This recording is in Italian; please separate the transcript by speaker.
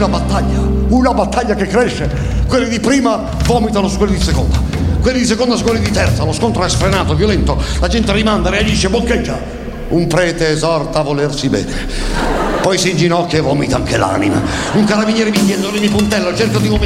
Speaker 1: una battaglia che cresce. Quelli di prima vomitano su quelli di seconda, quelli di seconda su quelli di terza, lo scontro è sfrenato, violento, la gente rimanda, reagisce, boccheggia. Un prete esorta a volersi bene, poi si inginocchia e vomita anche l'anima. Un carabiniere mi dietro, mi puntella, cerco di vomitare.